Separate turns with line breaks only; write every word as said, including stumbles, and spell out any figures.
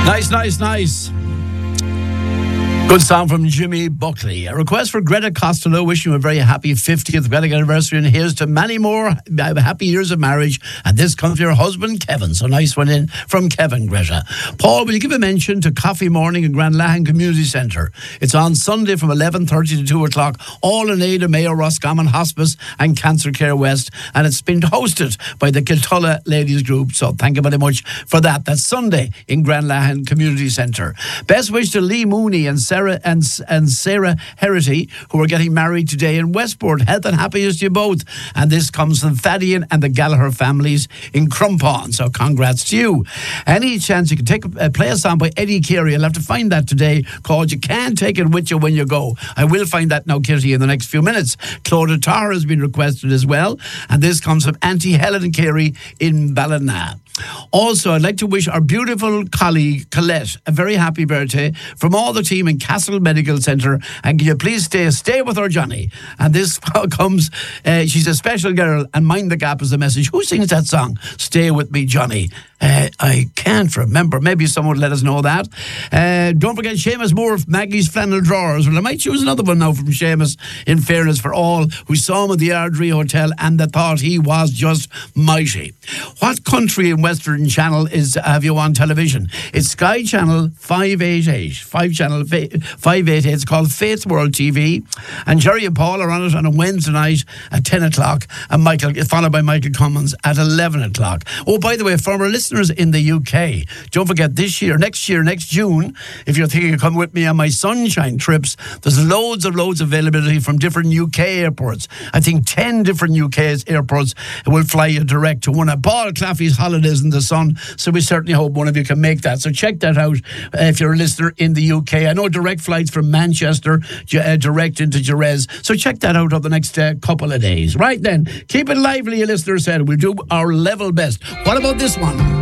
Nice, nice, nice. Good song from Jimmy Buckley. A request for Greta Costello, wishing you a very happy fiftieth wedding anniversary, and here's to many more happy years of marriage. And this comes from your husband, Kevin. So nice one in from Kevin, Greta. Paul, will you give a mention to Coffee Morning in Grand Lahan Community Centre? It's on Sunday from eleven thirty to two o'clock, all in aid of Mayo Roscommon Hospice and Cancer Care West. And it's been hosted by the Kiltulla Ladies Group. So thank you very much for that. That's Sunday in Grand Lahan Community Centre. Best wish to Lee Mooney and Sarah Sarah and, and Sarah Herity, who are getting married today in Westport. Health and happiness to you both. And this comes from Thaddean and the Gallagher families in Crumpon. So congrats to you. Any chance you can take a, play a song by Eddie Carey. I'll have to find that today, called You Can't Take It With You When You Go. I will find that now, Kitty, in the next few minutes. Claudia Tar has been requested as well. And this comes from Auntie Helen Carey in Ballina. Also, I'd like to wish our beautiful colleague Colette a very happy birthday from all the team in Castle Medical Centre. And can you please stay stay with her, Johnny? And this comes, uh, she's a special girl, and Mind the Gap is the message. Who sings that song? Stay With Me, Johnny. Uh, I can't remember. Maybe someone would let us know that. Uh, don't forget Seamus Moore from Maggie's Flannel Drawers. Well, I might choose another one now from Seamus, in fairness, for all who saw him at the Ardrey Hotel and that thought he was just mighty. What country in Western Channel is have you on television? It's Sky Channel five eighty-eight. Five Channel five eighty-eight. It's called Faith World T V. And Jerry and Paul are on it on a Wednesday night at ten o'clock. And Michael, followed by Michael Cummins at eleven o'clock. Oh, by the way, for our listeners in the U K, don't forget this year, next year, next June, if you're thinking of coming with me on my sunshine trips, there's loads of loads of availability from different U K airports. I think ten different U K airports will fly you direct to one of Paul Claffey's holidays in the sun. So we certainly hope one of you can make that. So check that out uh, if you're a listener in the U K. I know direct flights from Manchester uh, direct into Jerez. So check that out over the next uh, couple of days. Right then, keep it lively, you listeners said. We'll do our level best. What about this one?